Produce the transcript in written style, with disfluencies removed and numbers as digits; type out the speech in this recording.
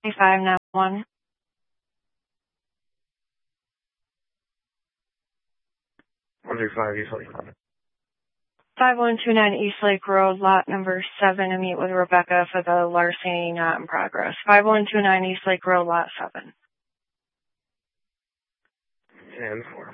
591. 135 East Lake. 5129 East Lake Road, lot number 7, to meet with Rebecca for the larceny not in progress. 5129 East Lake Road, lot 7. 10-4.